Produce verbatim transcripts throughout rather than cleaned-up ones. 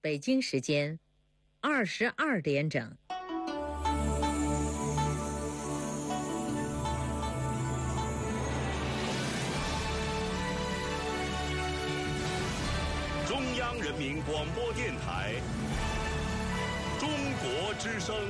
北京时间二十二点整。 中央人民广播电台中国之声。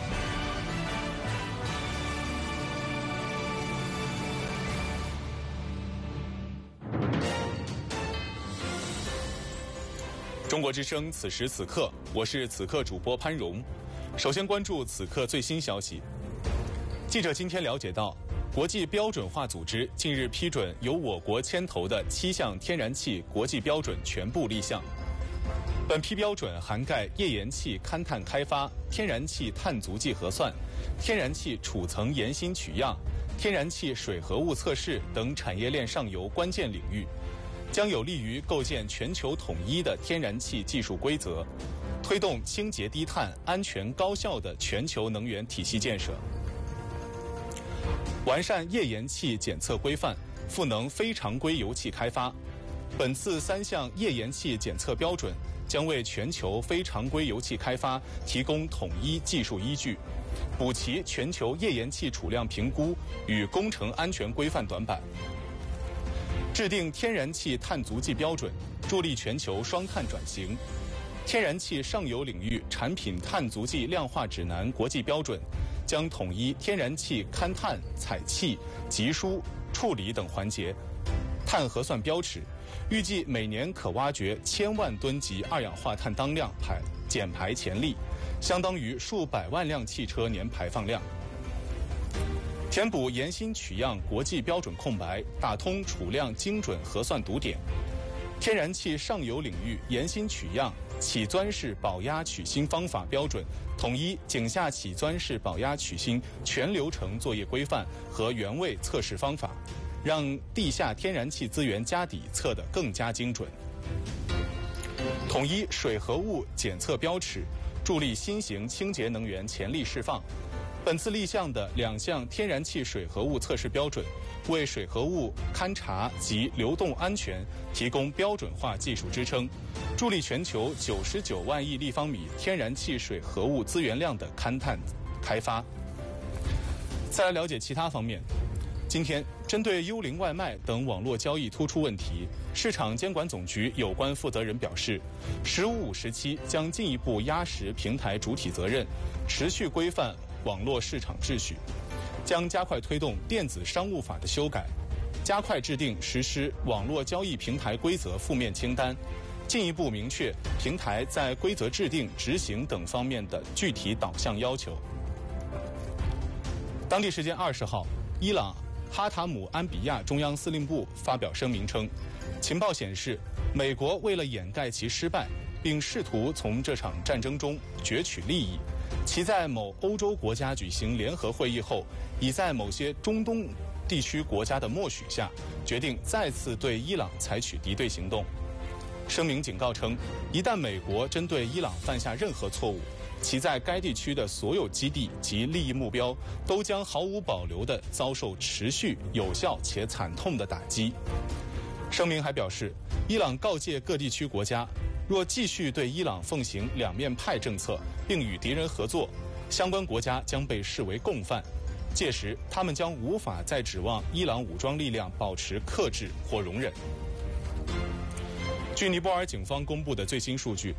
中国之声，此时此刻，我是此刻主播潘荣。首先关注此刻最新消息。记者今天了解到，国际标准化组织近日批准由我国牵头的七项天然气国际标准全部立项。本批标准涵盖页岩气勘探开发、天然气碳足迹核算、天然气储层岩芯取样、天然气水合物测试等产业链上游关键领域，将有利于构建全球统一的天然气技术规则，推动清洁低碳、安全高效的全球能源体系建设。完善页岩气检测规范，赋能非常规油气开发。本次三项页岩气检测标准将为全球非常规油气开发提供统一技术依据，补齐全球页岩气储量评估与工程安全规范短板。制定天然气碳足迹标准，助力全球双碳转型。天然气上游领域产品碳足迹量化指南国际标准将统一天然气勘探、采气、集输、处理等环节碳核算标尺，预计每年可挖掘千万吨级二氧化碳当量排减排潜力，相当于数百万辆汽车年排放量。填补岩芯取样国际标准空白，打通储量精准核算堵点。天然气上游领域岩芯取样起钻式保压取芯方法标准，统一井下起钻式保压取芯全流程作业规范和原位测试方法，让地下天然气资源家底测得更加精准。统一水合物检测标尺，助力新型清洁能源潜力释放。本次立项的两项天然气水合物测试标准，为水合物勘查及流动安全提供标准化技术支撑，助力全球九十九万亿立方米天然气水合物资源量的勘探开发。再来了解其他方面。今天，针对幽灵外卖等网络交易突出问题，市场监管总局有关负责人表示，十五五时期将进一步压实平台主体责任，持续规范网络市场秩序，将加快推动电子商务法的修改，加快制定实施网络交易平台规则负面清单，进一步明确平台在规则制定、执行等方面的具体导向要求。当地时间二十号，伊朗哈塔姆安比亚中央司令部发表声明称，情报显示，美国为了掩盖其失败，并试图从这场战争中攫取利益，其在某欧洲国家举行联合会议后，已在某些中东地区国家的默许下，决定再次对伊朗采取敌对行动。声明警告称，一旦美国针对伊朗犯下任何错误，其在该地区的所有基地及利益目标都将毫无保留地遭受持续、有效且惨痛的打击。声明还表示，伊朗告诫各地区国家，若继续对伊朗奉行两面派政策，并与敌人合作，相关国家将被视为共犯，届时他们将无法再指望伊朗武装力量保持克制或容忍。据尼泊尔警方公布的最新数据，